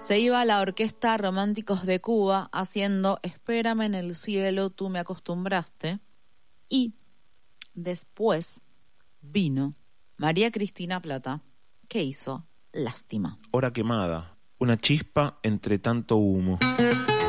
Se iba a la Orquesta Románticos de Cuba haciendo Espérame en el cielo, tú me acostumbraste. Y después vino María Cristina Plata, que hizo Lástima. Hora quemada, una chispa entre tanto humo.